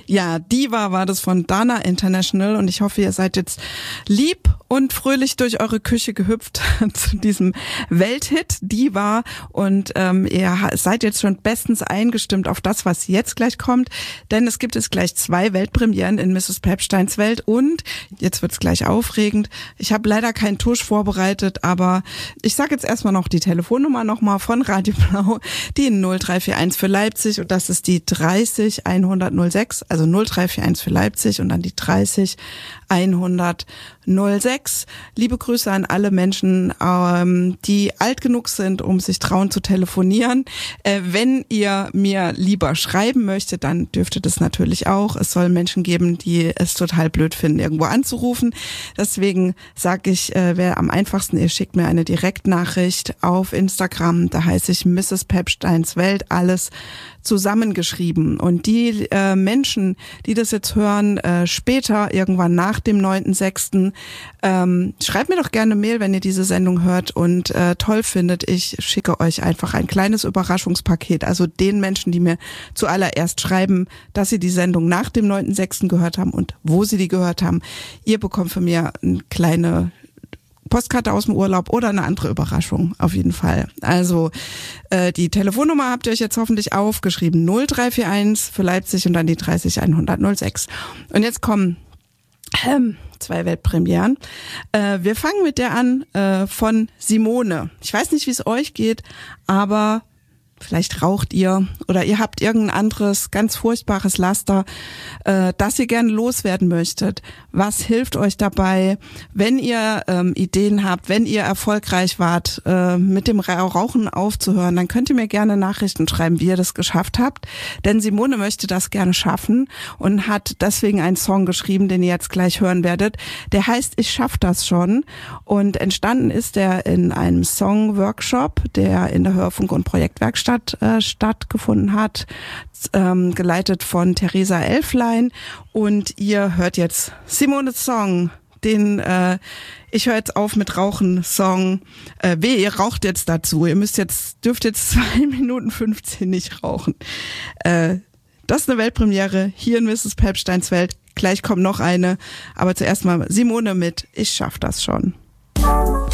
Ja, Diva war das von Dana International und ich hoffe, ihr seid jetzt lieb und fröhlich durch eure Küche gehüpft zu diesem Welthit Diva und ihr seid jetzt schon bestens eingestimmt auf das, was jetzt gleich kommt, denn es gibt jetzt gleich 2 Weltpremieren in Mrs. Pepsteins Welt und jetzt wird's gleich aufregend. Ich habe leider keinen Tusch vorbereitet, aber ich sage jetzt erstmal noch die Telefonnummer nochmal von Radio Blau, die 0341 für Leipzig und das ist die 30 106, also 0341 für Leipzig und dann die 30 106. Liebe Grüße an alle Menschen, die alt genug sind, um sich trauen zu telefonieren. Wenn ihr mir lieber schreiben möchtet, dann dürft ihr das natürlich auch. Es soll Menschen geben, die es total blöd finden, irgendwo anzurufen. Deswegen sage ich, wäre am einfachsten, ihr schickt mir eine Direktnachricht auf Instagram. Da heiße ich Mrs. Pepsteins Welt, alles zusammengeschrieben. Und die Menschen, die das jetzt hören, später, irgendwann nach dem 9.6., schreibt mir doch gerne eine Mail, wenn ihr diese Sendung hört und toll findet. Ich schicke euch einfach ein kleines Überraschungspaket. Also den Menschen, die mir zuallererst schreiben, dass sie die Sendung nach dem 9.6. gehört haben und wo sie die gehört haben. Ihr bekommt von mir eine kleine Postkarte aus dem Urlaub oder eine andere Überraschung, auf jeden Fall. Also die Telefonnummer habt ihr euch jetzt hoffentlich aufgeschrieben. 0341 für Leipzig und dann die 30 106. Und jetzt kommen 2 Weltpremieren. Wir fangen mit der an von Simone. Ich weiß nicht, wie es euch geht, aber vielleicht raucht ihr oder ihr habt irgendein anderes ganz furchtbares Laster, das ihr gerne loswerden möchtet. Was hilft euch dabei, wenn ihr Ideen habt, wenn ihr erfolgreich wart, mit dem Rauchen aufzuhören, dann könnt ihr mir gerne Nachrichten schreiben, wie ihr das geschafft habt. Denn Simone möchte das gerne schaffen und hat deswegen einen Song geschrieben, den ihr jetzt gleich hören werdet. Der heißt Ich schaff das schon und entstanden ist er in einem Song-Workshop, der in der Hörfunk- und Projektwerkstatt stattgefunden hat, geleitet von Theresa Elflein. Und ihr hört jetzt Simones Song, den Ich höre jetzt auf mit Rauchen Song. Ihr raucht jetzt dazu. Ihr dürft jetzt 2 Minuten 15 nicht rauchen. Das ist eine Weltpremiere hier in Mrs. Pepsteins Welt. Gleich kommt noch eine. Aber zuerst mal Simone mit Ich schaff das schon.